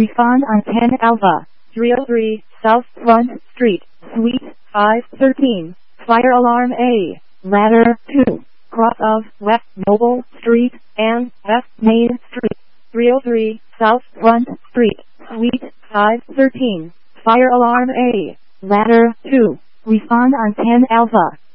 Respond on 10 Alpha. 303 South Front Street, Suite 513. Fire alarm A. Ladder 2. Cross of West Noble Street and West Main Street. 303 South Front Street, Suite 513. Fire alarm A. Ladder 2. Respond on 10 Alpha.